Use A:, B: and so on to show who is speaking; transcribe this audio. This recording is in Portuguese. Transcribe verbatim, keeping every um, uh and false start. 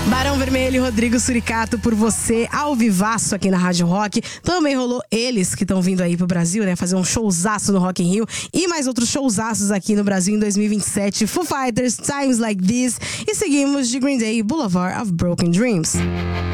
A: Barão Vermelho e Rodrigo Suricato por você, ao vivaço aqui na Rádio Rock. Também rolou eles que estão vindo aí pro Brasil, né? Fazer um showzaço no Rock in Rio. E mais outros showzaços aqui no Brasil em dois mil e vinte e sete. Foo Fighters, Times Like This. E seguimos de Green Day, Boulevard of Broken Dreams.